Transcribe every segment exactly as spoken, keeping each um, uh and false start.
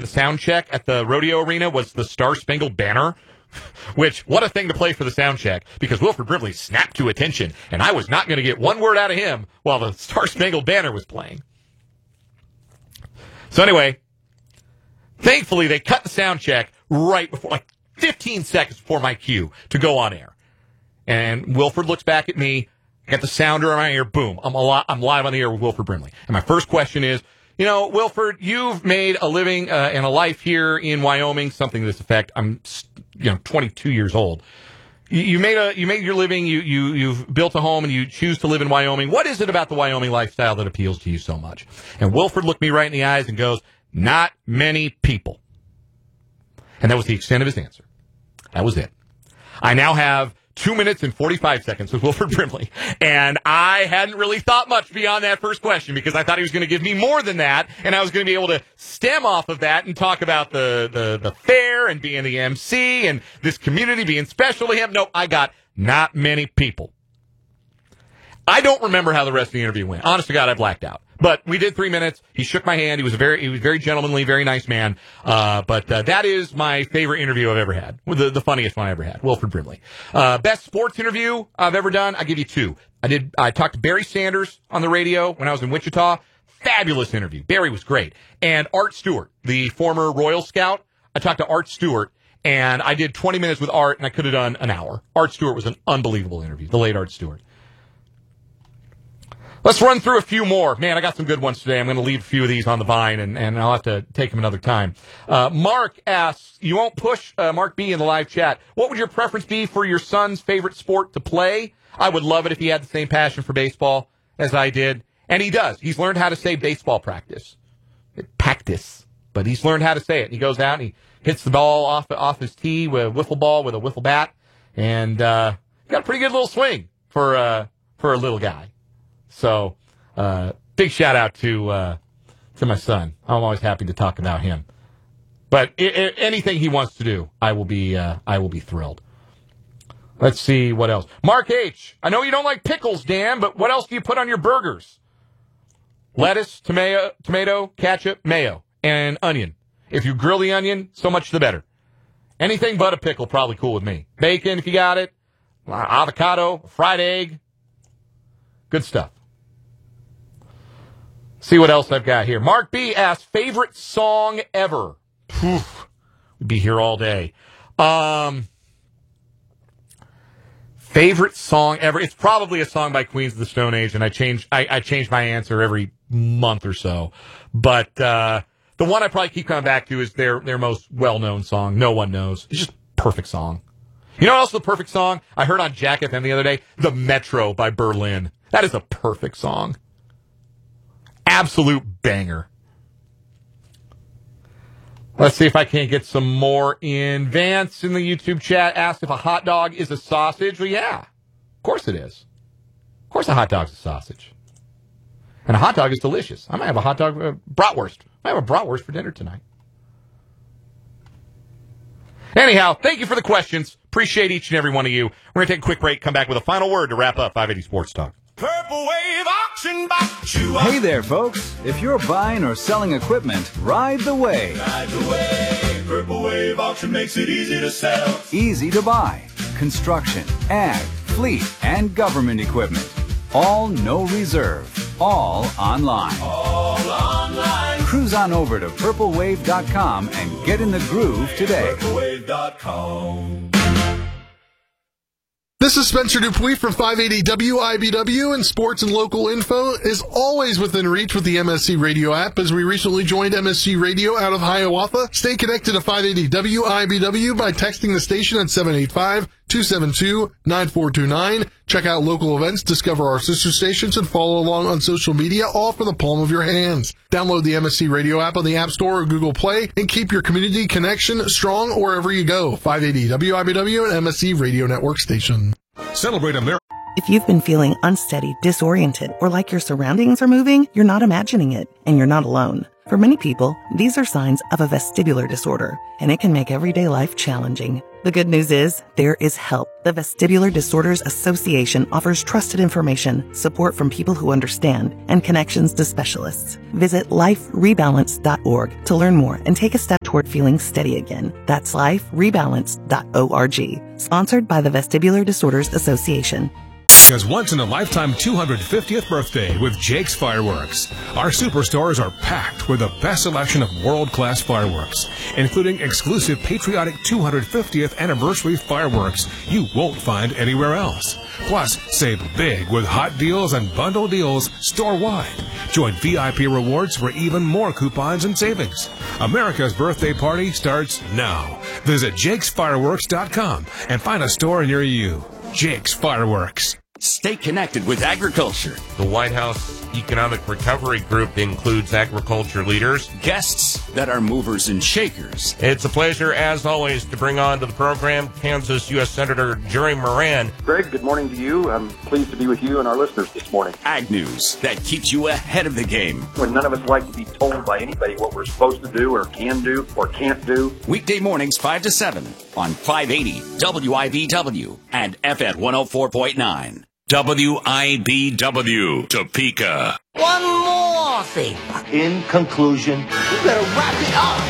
sound check at the rodeo arena was the Star Spangled Banner, which, what a thing to play for the sound check, because Wilford Brimley snapped to attention, and I was not going to get one word out of him while the Star Spangled Banner was playing. So anyway, thankfully they cut the sound check right before, like fifteen seconds before my cue to go on air. And Wilford looks back at me, I got the sounder in my ear, boom, I'm, al- I'm live on the air with Wilford Brimley. And my first question is, you know, Wilford, you've made a living uh, and a life here in Wyoming, something to this effect. I'm, you know, twenty-two years old. You, you made a, you made your living. You, you, you've built a home, and you choose to live in Wyoming. What is it about the Wyoming lifestyle that appeals to you so much? And Wilford looked me right in the eyes and goes, "Not many people." And that was the extent of his answer. That was it. I now have Two minutes and forty-five seconds with Wilford Brimley. And I hadn't really thought much beyond that first question because I thought he was going to give me more than that. And I was going to be able to stem off of that and talk about the, the, the fair and being the M C and this community being special to him. No, I got not many people. I don't remember how the rest of the interview went. Honest to God, I blacked out. But we did three minutes. He shook my hand. He was a very, he was very gentlemanly, very nice man. Uh, but uh, that is my favorite interview I've ever had. The, the funniest one I ever had. Wilford Brimley. Uh, best sports interview I've ever done. I give you two. I did. I talked to Barry Sanders on the radio when I was in Wichita. Fabulous interview. Barry was great. And Art Stewart, the former Royal Scout. I talked to Art Stewart, and I did twenty minutes with Art, and I could have done an hour. Art Stewart was an unbelievable interview. The late Art Stewart. Let's run through a few more. Man, I got some good ones today. I'm going to leave a few of these on the vine, and, and I'll have to take them another time. Uh, Mark asks, you won't push uh, Mark B in the live chat. What would your preference be for your son's favorite sport to play? I would love it if he had the same passion for baseball as I did. And he does. He's learned how to say baseball practice. Practice. But he's learned how to say it. He goes out and he hits the ball off off his tee with a wiffle ball with a wiffle bat. And uh, got a pretty good little swing for, uh, for a little guy. So, uh, big shout out to, uh, to my son. I'm always happy to talk about him. But I- I- anything he wants to do, I will be, uh, I will be thrilled. Let's see what else. Mark H. I know you don't like pickles, Dan, but what else do you put on your burgers? Lettuce, tomato, tomato, ketchup, mayo, and onion. If you grill the onion, so much the better. Anything but a pickle, probably cool with me. Bacon, if you got it. Avocado, fried egg. Good stuff. See what else I've got here. Mark B asks, favorite song ever? Poof. We'd be here all day. Um, favorite song ever? It's probably a song by Queens of the Stone Age, and I change I, I change my answer every month or so. But uh, the one I probably keep coming back to is their their most well-known song, No One Knows. It's just a perfect song. You know what else is the perfect song? I heard on Jack F M the other day, The Metro by Berlin. That is a perfect song. Absolute banger. Let's see if I can't get some more in. Vance in the YouTube chat asked if a hot dog is a sausage. Well, yeah. Of course it is. Of course a hot dog's a sausage. And a hot dog is delicious. I might have a hot dog, uh, bratwurst. I might have a bratwurst for dinner tonight. Anyhow, thank you for the questions. Appreciate each and every one of you. We're going to take a quick break, come back with a final word to wrap up five eighty Sports Talk. Purple Wave Auction Box. Hey there, folks. If you're buying or selling equipment, ride the wave. Ride the wave. Purple Wave Auction makes it easy to sell. Easy to buy. Construction, ag, fleet, and government equipment. All no reserve. All online. All online. Cruise on over to purple wave dot com and get in the groove today. purple wave dot com. This is Spencer Dupuis from five eighty W I B W, and sports and local info is always within reach with the M S C Radio app, as we recently joined M S C Radio out of Hiawatha. Stay connected to five eighty W I B W by texting the station at seven eight five, two seven two, nine four two nine. Check out local events, discover our sister stations, and follow along on social media, all from the palm of your hands. Download the M S C Radio app on the App Store or Google Play, and keep your community connection strong wherever you go. five eighty W I B W and M S C Radio Network station. Celebrate America. If you've been feeling unsteady, disoriented, or like your surroundings are moving, you're not imagining it, and you're not alone. For many people, these are signs of a vestibular disorder, and it can make everyday life challenging. The good news is, there is help. The Vestibular Disorders Association offers trusted information, support from people who understand, and connections to specialists. Visit life rebalance dot org to learn more and take a step toward feeling steady again. That's life rebalance dot org. Sponsored by the Vestibular Disorders Association. Is once in a lifetime two hundred fiftieth birthday with Jake's Fireworks. Our superstores are packed with the best selection of world-class fireworks, including exclusive patriotic two hundred fiftieth anniversary fireworks you won't find anywhere else. Plus, save big with hot deals and bundle deals store-wide. Join V I P rewards for even more coupons and savings. America's birthday party starts now. Visit jakes fireworks dot com and find a store near you. Jake's Fireworks. Stay connected with agriculture. The White House Economic Recovery Group includes agriculture leaders, Guests that are movers and shakers. It's a pleasure, as always, to bring on to the program Kansas U S Senator Jerry Moran. Greg, good morning to you. I'm pleased to be with you and our listeners this morning. Ag news that keeps you ahead of the game. When none of us like to be told by anybody what we're supposed to do or can do or can't do. Weekday mornings five to seven on five eighty W I B W and F M one oh four point nine. W I B W, Topeka. One more thing. In conclusion, you better wrap it up.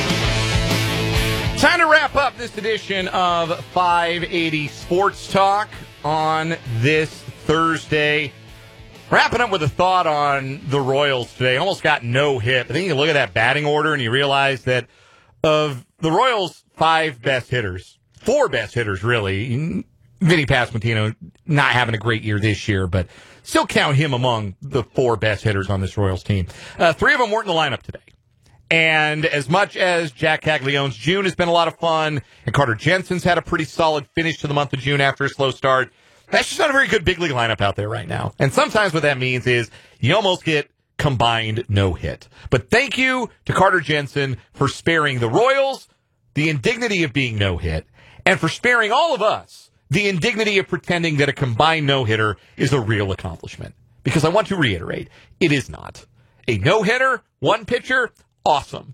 Time to wrap up this edition of five eighty Sports Talk on this Thursday. Wrapping up with a thought on the Royals today. Almost got no hit. I think you look at that batting order and you realize that of the Royals' five best hitters, four best hitters really, Vinny Pasquantino not having a great year this year, but still count him among the four best hitters on this Royals team. Uh, three of them weren't in the lineup today. And as much as Jack Caglione's June has been a lot of fun, and Carter Jensen's had a pretty solid finish to the month of June after a slow start, that's just not a very good big league lineup out there right now. And sometimes what that means is you almost get combined no hit. But thank you to Carter Jensen for sparing the Royals the indignity of being no hit, and for sparing all of us the indignity of pretending that a combined no-hitter is a real accomplishment. Because I want to reiterate, it is not. A no-hitter, one pitcher, awesome.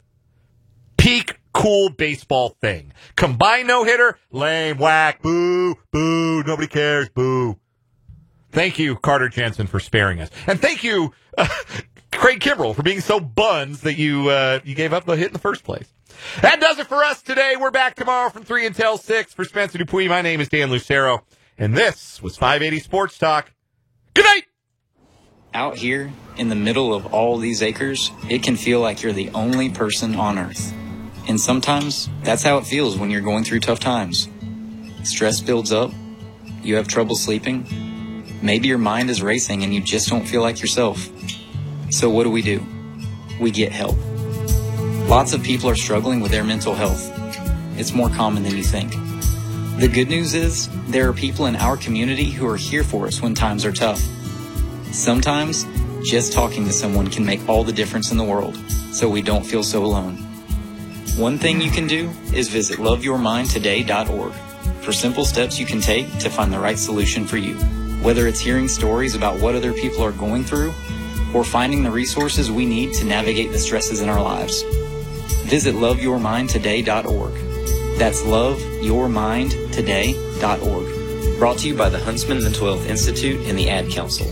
Peak cool baseball thing. Combined no-hitter, lame, whack, boo, boo, nobody cares, boo. Thank you, Carter Jensen, for sparing us. And thank you, uh, Craig Kimbrell, for being so buns that you uh, you gave up the hit in the first place. That does it for us today. We're back tomorrow from three until six. For Spencer Dupuis, my name is Dan Lucero, and this was five eighty Sports Talk. Good night! Out here, in the middle of all these acres, it can feel like you're the only person on Earth. And sometimes, that's how it feels when you're going through tough times. Stress builds up, you have trouble sleeping, maybe your mind is racing and you just don't feel like yourself. So what do we do? We get help. Lots of people are struggling with their mental health. It's more common than you think. The good news is, there are people in our community who are here for us when times are tough. Sometimes, just talking to someone can make all the difference in the world, so we don't feel so alone. One thing you can do is visit love your mind today dot org for simple steps you can take to find the right solution for you. Whether it's hearing stories about what other people are going through, or finding the resources we need to navigate the stresses in our lives. Visit love your mind today dot org. That's love your mind today dot org. Brought to you by the Huntsman Mental Health Institute and the Ad Council.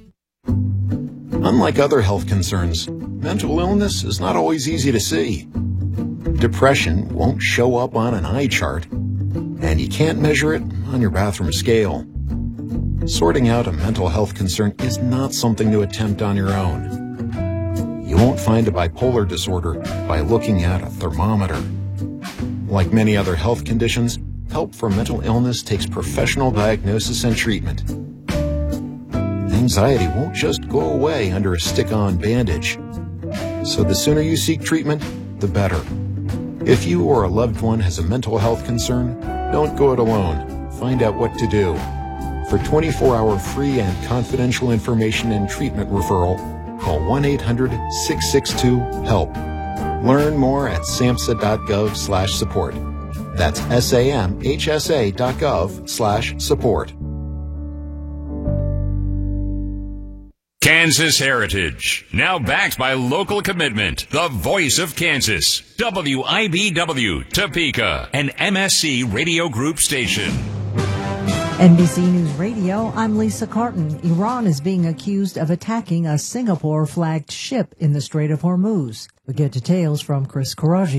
Unlike other health concerns, mental illness is not always easy to see. Depression won't show up on an eye chart, and you can't measure it on your bathroom scale. Sorting out a mental health concern is not something to attempt on your own. You won't find a bipolar disorder by looking at a thermometer. Like many other health conditions, help for mental illness takes professional diagnosis and treatment. Anxiety won't just go away under a stick-on bandage. So the sooner you seek treatment, the better. If you or a loved one has a mental health concern, don't go it alone. Find out what to do. For twenty-four hour free and confidential information and treatment referral, call one eight hundred six six two HELP. Learn more at samhsa.gov slash support. That's S-A-M-H-S-A dot gov slash support. Kansas Heritage, now backed by local commitment, the voice of Kansas, W I B W, Topeka, an M S C Radio Group station. N B C News Radio, I'm Lisa Carton. Iran is being accused of attacking a Singapore-flagged ship in the Strait of Hormuz. We get details from Chris Karaji.